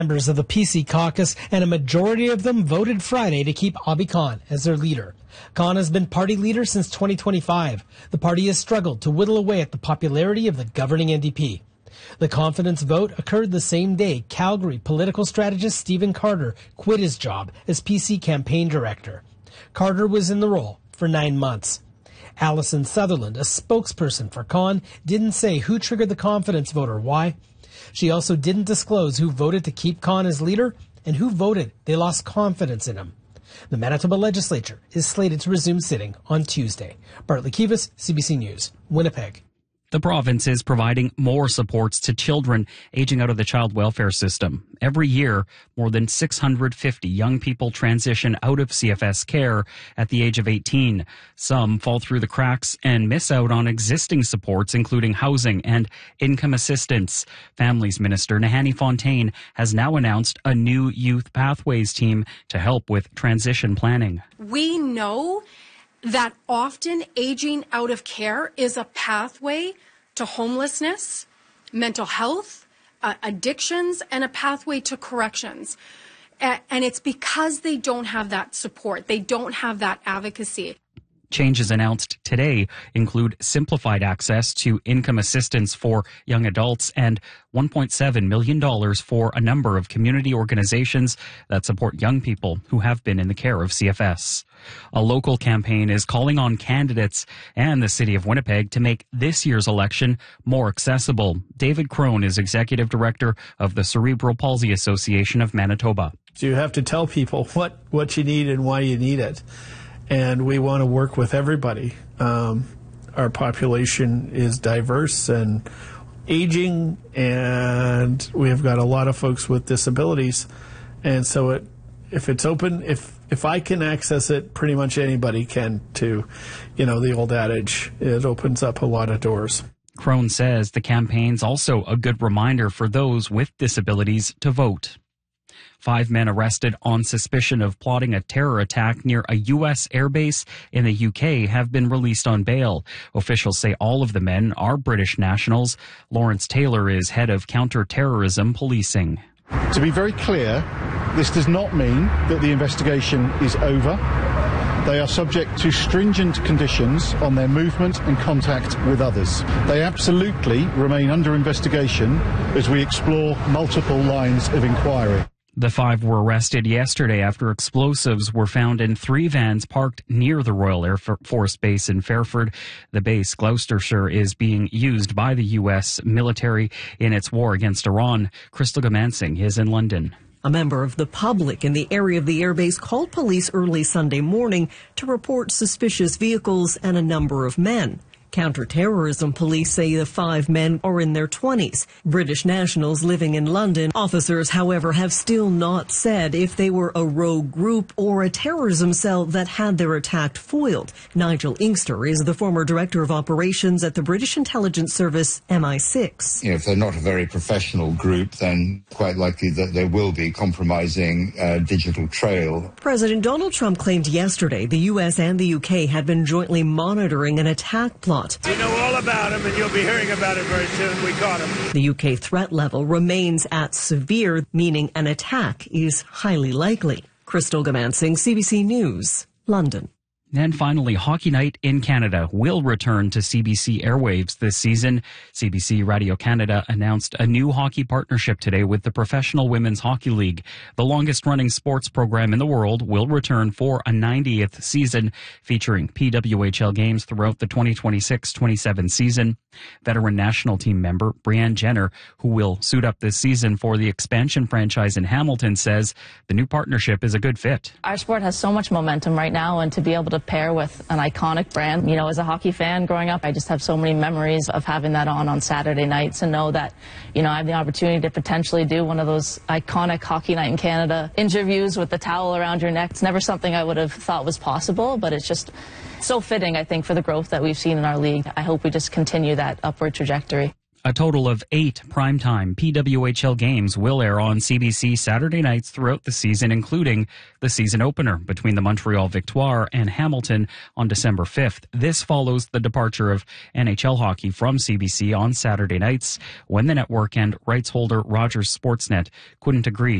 Members of the PC caucus, and a majority of them voted Friday to keep Abi Khan as their leader. Khan has been party leader since 2025. The party has struggled to whittle away at the popularity of the governing NDP. The confidence vote occurred the same day Calgary political strategist Stephen Carter quit his job as PC campaign director. Carter was in the role for 9 months. Alison Sutherland, a spokesperson for Khan, didn't say who triggered the confidence vote or why. She also didn't disclose who voted to keep Khan as leader and who voted they lost confidence in him. The Manitoba legislature is slated to resume sitting on Tuesday. Bartley Kivas, CBC News, Winnipeg. The province is providing more supports to children aging out of the child welfare system. Every year, more than 650 young people transition out of CFS care at the age of 18. Some fall through the cracks and miss out on existing supports, including housing and income assistance. Families Minister Nahanni Fontaine has now announced a new Youth Pathways team to help with transition planning. We know that often aging out of care is a pathway to homelessness, mental health, addictions, and a pathway to corrections. And it's because they don't have that support. They don't have that advocacy. Changes announced today include simplified access to income assistance for young adults and $1.7 million for a number of community organizations that support young people who have been in the care of CFS. A local campaign is calling on candidates and the city of Winnipeg to make this year's election more accessible. David Crone is executive director of the Cerebral Palsy Association of Manitoba. So you have to tell people what you need and why you need it. And we want to work with everybody. Our population is diverse and aging, and we have got a lot of folks with disabilities. And so if it's open, if I can access it, pretty much anybody can too. You know, the old adage, it opens up a lot of doors. Crone says the campaign's also a good reminder for those with disabilities to vote. 5 men arrested on suspicion of plotting a terror attack near a U.S. airbase in the UK have been released on bail. Officials say all of the men are British nationals. Lawrence Taylor is head of counter-terrorism policing. To be very clear, this does not mean that the investigation is over. They are subject to stringent conditions on their movement and contact with others. They absolutely remain under investigation as we explore multiple lines of inquiry. The 5 were arrested yesterday after explosives were found in 3 vans parked near the Royal Air Force Base in Fairford. The base, Gloucestershire, is being used by the U.S. military in its war against Iran. Crystal Gamansing is in London. A member of the public in the area of the airbase called police early Sunday morning to report suspicious vehicles and a number of men. Counter-terrorism police say the 5 men are in their 20s, British nationals living in London. Officers, however, have still not said if they were a rogue group or a terrorism cell that had their attack foiled. Nigel Inkster is the former director of operations at the British intelligence service MI6. If they're not a very professional group, then quite likely that there will be compromising digital trail. President Donald Trump claimed yesterday the U.S. and the UK had been jointly monitoring an attack plot. We know all about him, and you'll be hearing about it very soon. We caught him. The UK threat level remains at severe, meaning an attack is highly likely. Crystal Gamansing, CBC News, London. And finally, Hockey Night in Canada will return to CBC airwaves this season. CBC Radio Canada announced a new hockey partnership today with the Professional Women's Hockey League. The longest-running sports program in the world will return for a 90th season, featuring PWHL games throughout the 2026-27 season. Veteran national team member Brianne Jenner, who will suit up this season for the expansion franchise in Hamilton, says the new partnership is a good fit. Our sport has so much momentum right now, and to be able to pair with an iconic brand. You know, as a hockey fan growing up, I just have so many memories of having that on Saturday nights, and know that, you know, I have the opportunity to potentially do one of those iconic Hockey Night in Canada interviews with the towel around your neck. It's never something I would have thought was possible, but it's just so fitting, I think, for the growth that we've seen in our league. I hope we just continue that upward trajectory. A total of 8 primetime PWHL games will air on CBC Saturday nights throughout the season, including the season opener between the Montreal Victoire and Hamilton on December 5th. This follows the departure of NHL hockey from CBC on Saturday nights when the network and rights holder Rogers Sportsnet couldn't agree